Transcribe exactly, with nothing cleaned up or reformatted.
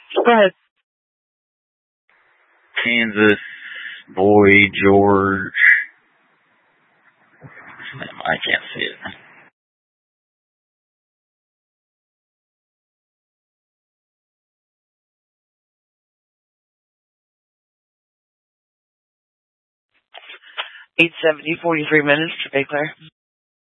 Go ahead. Kansas Boy George. I can't see it. eight seventy, forty-three minutes to Bay Claire.